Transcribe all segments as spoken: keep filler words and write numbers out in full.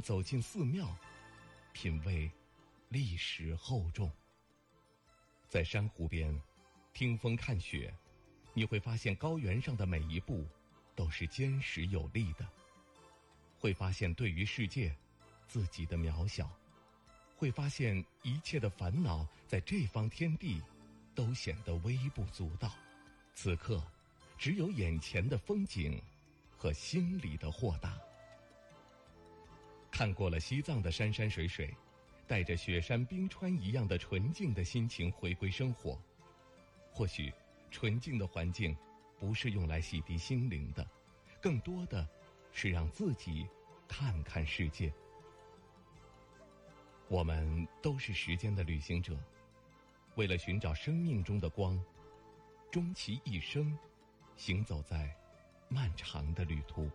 走进寺庙，品味历史厚重。在珊瑚边听风看雪，你会发现高原上的每一步都是坚实有力的，会发现对于世界自己的渺小，会发现一切的烦恼在这方天地都显得微不足道。此刻只有眼前的风景和心里的豁达。看过了西藏的山山水水，带着雪山冰川一样的纯净的心情回归生活。或许纯净的环境不是用来洗涤心灵的，更多的是让自己看看世界。我们都是时间的旅行者，为了寻找生命中的光，终其一生行走在漫长的旅途。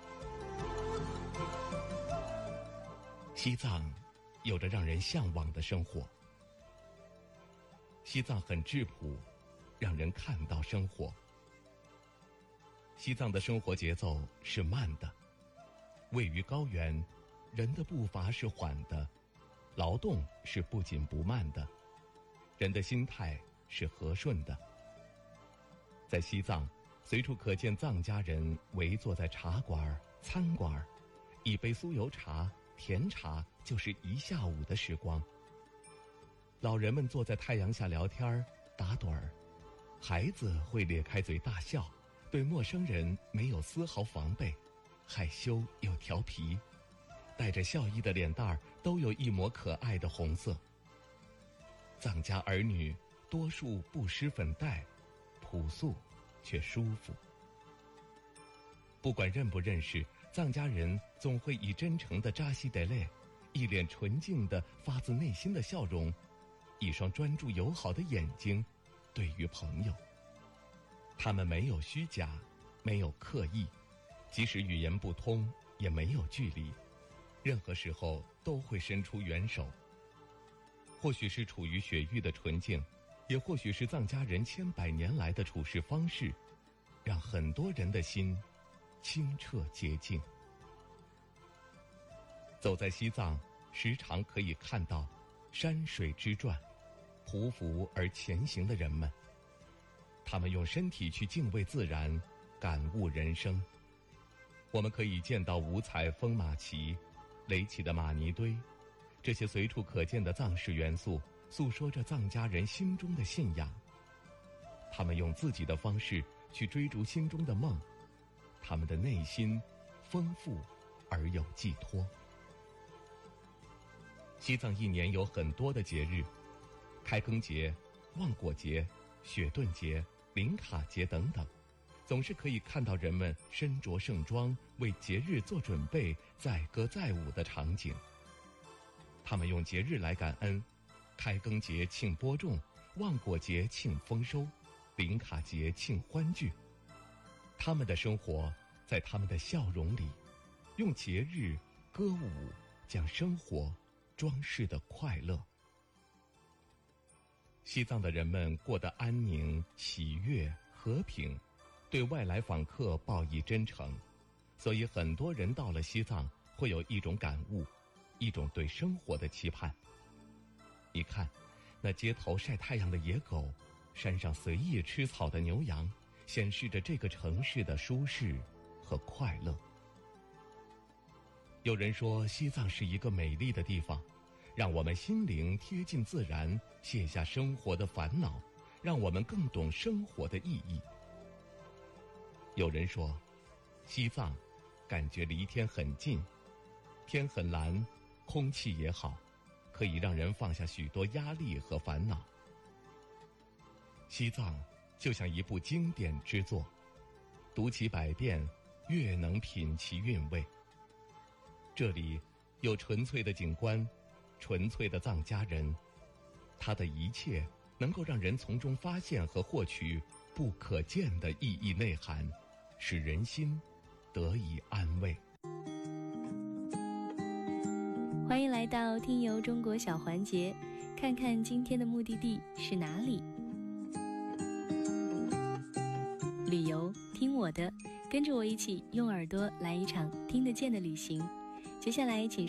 西藏有着让人向往的生活。西藏很质朴，让人看到生活。西藏的生活节奏是慢的，位于高原，人的步伐是缓的，劳动是不紧不慢的，人的心态是和顺的。在西藏，随处可见藏家人围坐在茶馆、餐馆，一杯酥油茶、甜茶就是一下午的时光。老人们坐在太阳下聊天打盹儿，孩子会咧开嘴大笑，对陌生人没有丝毫防备，害羞又调皮，带着笑意的脸蛋儿都有一抹可爱的红色。藏家儿女多数不施粉黛，朴素却舒服。不管认不认识，藏家人总会以真诚的扎西德勒，一脸纯净的发自内心的笑容，一双专注友好的眼睛，对于朋友。他们没有虚假，没有刻意，即使语言不通，也没有距离，任何时候都会伸出援手。或许是处于雪域的纯净，也或许是藏家人千百年来的处事方式，让很多人的心清澈洁净。走在西藏，时常可以看到山水之转，匍匐而前行的人们，他们用身体去敬畏自然，感悟人生。我们可以见到五彩风马旗、垒起的玛尼堆，这些随处可见的藏式元素诉说着藏家人心中的信仰。他们用自己的方式去追逐心中的梦，他们的内心丰富而有寄托。西藏一年有很多的节日，开耕节、望果节、雪顿节、林卡节等等，总是可以看到人们身着盛装，为节日做准备，载歌载舞的场景。他们用节日来感恩，开耕节庆播种，望果节庆丰收，林卡节庆欢聚。他们的生活在他们的笑容里，用节日歌舞将生活装饰的快乐。西藏的人们过得安宁、喜悦、和平，对外来访客报以真诚，所以很多人到了西藏会有一种感悟，一种对生活的期盼。你看，那街头晒太阳的野狗，山上随意吃草的牛羊，显示着这个城市的舒适和快乐。有人说西藏是一个美丽的地方，让我们心灵贴近自然，卸下生活的烦恼，让我们更懂生活的意义。有人说西藏感觉离天很近，天很蓝，空气也好，可以让人放下许多压力和烦恼。西藏就像一部经典之作，读其百遍，越能品其韵味。这里有纯粹的景观，纯粹的藏家人，他的一切能够让人从中发现和获取不可见的意义内涵，使人心得以安慰。 欢迎来到听游中国小环节，看看今天的目的地是哪里。旅游听我的，跟着我一起用耳朵来一场听得见的旅行。接下来请